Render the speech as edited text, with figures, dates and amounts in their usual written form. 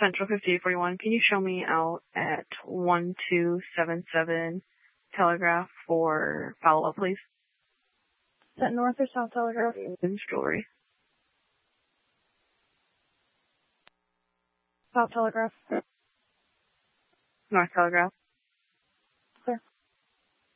Central 5841. Can you show me out at 1277 Telegraph for follow-up, please? Is that North or South Telegraph? Vince Jewelry. South Telegraph. North Telegraph.